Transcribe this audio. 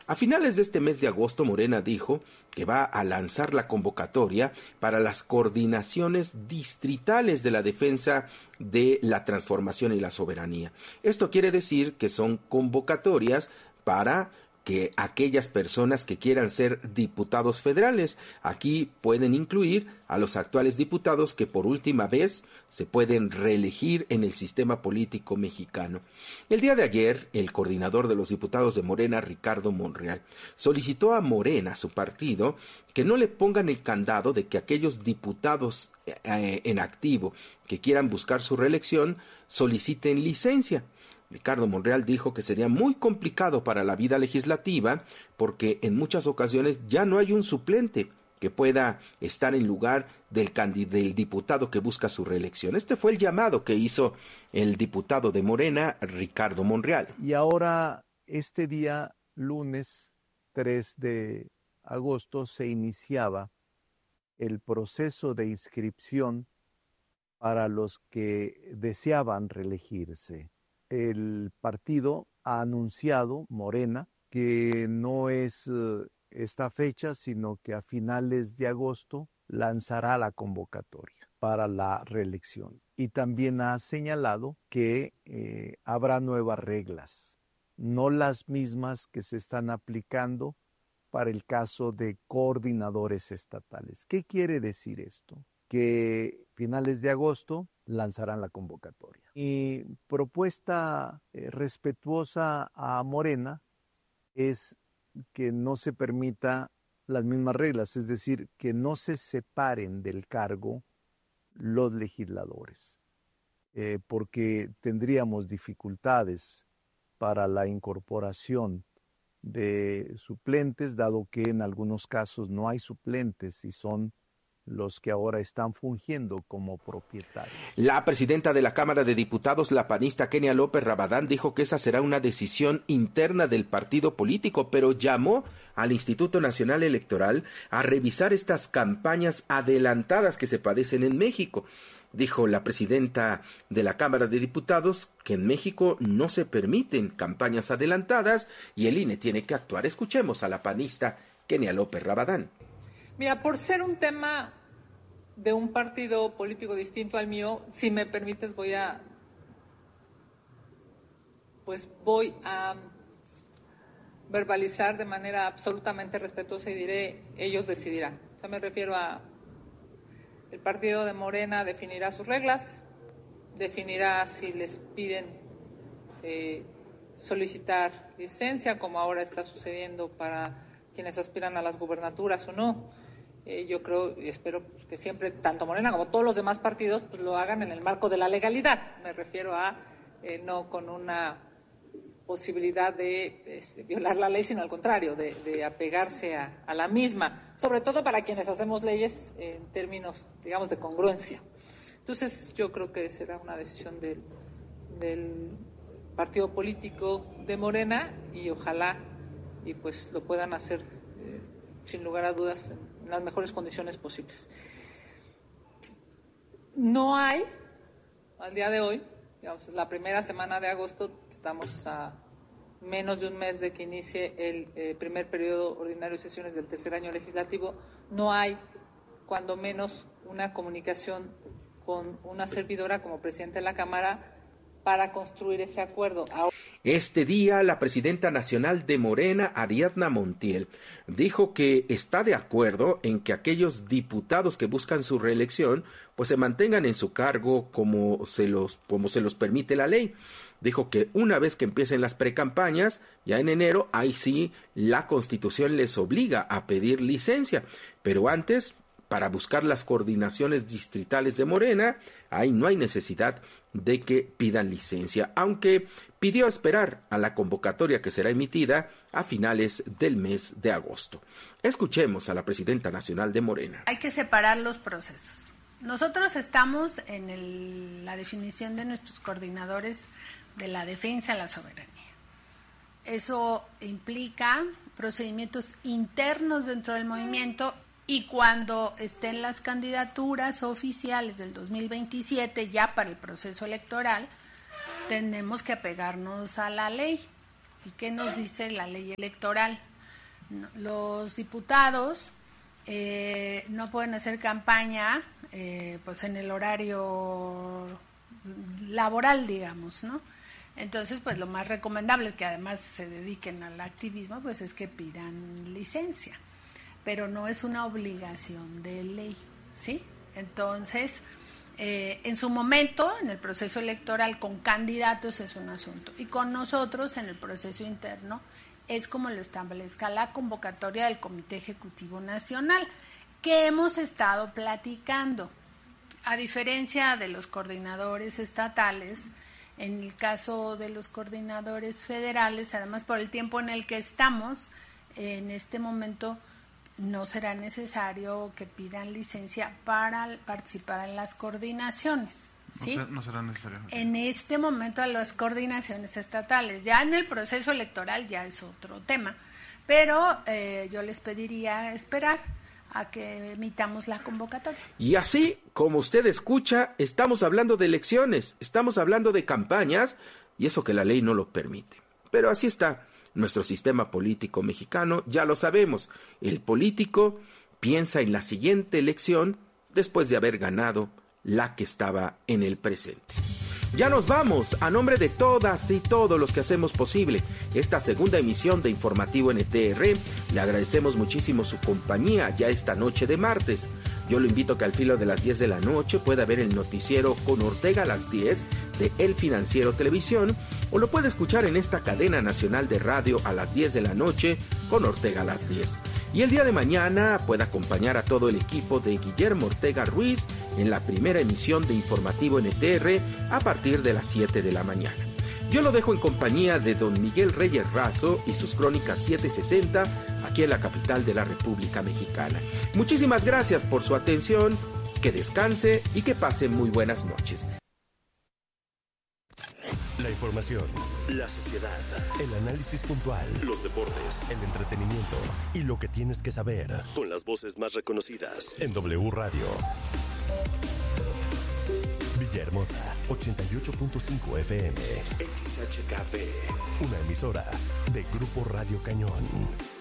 A finales de este mes de agosto, Morena dijo que va a lanzar la convocatoria para las coordinaciones distritales de la defensa de la transformación y la soberanía. Esto quiere decir que son convocatorias para que aquellas personas que quieran ser diputados federales, aquí pueden incluir a los actuales diputados que por última vez se pueden reelegir en el sistema político mexicano. El día de ayer, el coordinador de los diputados de Morena, Ricardo Monreal, solicitó a Morena, su partido, que no le pongan el candado de que aquellos diputados en activo que quieran buscar su reelección soliciten licencia. Ricardo Monreal dijo que sería muy complicado para la vida legislativa porque en muchas ocasiones ya no hay un suplente que pueda estar en lugar del diputado que busca su reelección. Este fue el llamado que hizo el diputado de Morena, Ricardo Monreal. Y ahora, este día, lunes 3 de agosto, se iniciaba el proceso de inscripción para los que deseaban reelegirse. El partido ha anunciado, Morena, que no es esta fecha, sino que a finales de agosto lanzará la convocatoria para la reelección. Y también ha señalado que habrá nuevas reglas, no las mismas que se están aplicando para el caso de coordinadores estatales. ¿Qué quiere decir esto? Que finales de agosto lanzarán la convocatoria. Mi propuesta respetuosa a Morena es que no se permita las mismas reglas, es decir, que no se separen del cargo los legisladores, porque tendríamos dificultades para la incorporación de suplentes, dado que en algunos casos no hay suplentes y son los que ahora están fungiendo como propietarios. La presidenta de la Cámara de Diputados, la panista Kenia López Rabadán, dijo que esa será una decisión interna del partido político, pero llamó al Instituto Nacional Electoral a revisar estas campañas adelantadas que se padecen en México. Dijo la presidenta de la Cámara de Diputados que en México no se permiten campañas adelantadas y el INE tiene que actuar. Escuchemos a la panista Kenia López Rabadán. Mira, por ser un tema de un partido político distinto al mío, si me permites voy a verbalizar de manera absolutamente respetuosa y diré, ellos decidirán. O sea, me refiero a el partido de Morena definirá sus reglas, definirá si les piden solicitar licencia, como ahora está sucediendo para quienes aspiran a las gubernaturas o no. Yo creo y espero que siempre, tanto Morena como todos los demás partidos, pues lo hagan en el marco de la legalidad. Me refiero a no con una posibilidad de violar la ley, sino al contrario, de apegarse a la misma, sobre todo para quienes hacemos leyes en términos, digamos, de congruencia. Entonces, yo creo que será una decisión del partido político de Morena y ojalá y pues lo puedan hacer sin lugar a dudas en las mejores condiciones posibles. No hay, al día de hoy, digamos, la primera semana de agosto, estamos a menos de un mes de que inicie el primer periodo ordinario de sesiones del tercer año legislativo, no hay, cuando menos, una comunicación con una servidora como presidenta de la Cámara para construir ese acuerdo. Este día, la presidenta nacional de Morena, Ariadna Montiel, dijo que está de acuerdo en que aquellos diputados que buscan su reelección pues se mantengan en su cargo como se los permite la ley. Dijo que una vez que empiecen las precampañas, ya en enero, ahí sí la Constitución les obliga a pedir licencia, pero antes, para buscar las coordinaciones distritales de Morena, ahí no hay necesidad de que pidan licencia, aunque pidió esperar a la convocatoria que será emitida a finales del mes de agosto. Escuchemos a la presidenta nacional de Morena. Hay que separar los procesos. Nosotros estamos en la definición de nuestros coordinadores de la defensa de la soberanía. Eso implica procedimientos internos dentro del movimiento. Y cuando estén las candidaturas oficiales del 2027, ya para el proceso electoral, tenemos que apegarnos a la ley. ¿Y qué nos dice la ley electoral? Los diputados no pueden hacer campaña pues en el horario laboral, digamos, ¿no? Entonces, pues lo más recomendable, que además se dediquen al activismo, pues es que pidan licencia, pero no es una obligación de ley, ¿sí? Entonces, en su momento, en el proceso electoral con candidatos es un asunto, y con nosotros en el proceso interno es como lo establezca la convocatoria del Comité Ejecutivo Nacional, que hemos estado platicando. A diferencia de los coordinadores estatales, en el caso de los coordinadores federales, además por el tiempo en el que estamos, en este momento no será necesario que pidan licencia para participar en las coordinaciones. ¿Sí? No será necesario. En este momento a las coordinaciones estatales. Ya en el proceso electoral ya es otro tema, pero yo les pediría esperar a que emitamos la convocatoria. Y así, como usted escucha, estamos hablando de elecciones, estamos hablando de campañas, y eso que la ley no lo permite. Pero así está nuestro sistema político mexicano, ya lo sabemos. El político piensa en la siguiente elección después de haber ganado la que estaba en el presente. Ya nos vamos, a nombre de todas y todos los que hacemos posible esta segunda emisión de Informativo NTR, le agradecemos muchísimo su compañía ya esta noche de martes. Yo lo invito a que al filo de las 10 de la noche pueda ver el noticiero Con Ortega a las 10 de El Financiero Televisión, o lo puede escuchar en esta cadena nacional de radio a las 10 de la noche con Ortega a las 10. Y el día de mañana puede acompañar a todo el equipo de Guillermo Ortega Ruiz en la primera emisión de Informativo NTR a partir de las 7 de la mañana. Yo lo dejo en compañía de don Miguel Reyes Razo y sus crónicas 760 aquí en la capital de la República Mexicana. Muchísimas gracias por su atención, que descanse y que pase muy buenas noches. La información, la sociedad, el análisis puntual, los deportes, el entretenimiento y lo que tienes que saber con las voces más reconocidas en W Radio. Villahermosa, 88.5 FM. XHKP, una emisora de Grupo Radio Cañón.